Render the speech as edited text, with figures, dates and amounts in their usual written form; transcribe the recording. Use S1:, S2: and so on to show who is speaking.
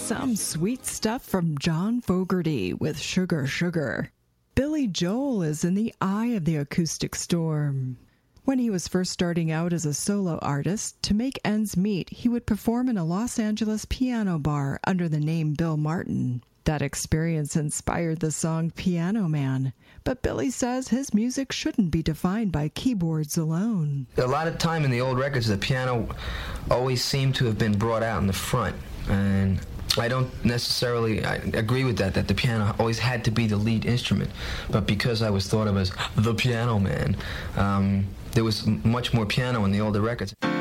S1: some sweet stuff from John Fogerty with Sugar Sugar. Billy Joel is in the eye of the acoustic storm. When he was first starting out as a solo artist, to make ends meet, he would perform in a Los Angeles piano bar under the name Bill Martin. That experience inspired the song Piano Man, but Billy says his music shouldn't be defined by keyboards alone.
S2: A lot of time in the old records, the piano always seemed to have been brought out in the front, and I don't necessarily agree with that the piano always had to be the lead instrument, but because I was thought of as the piano man, there was much more piano in the older records.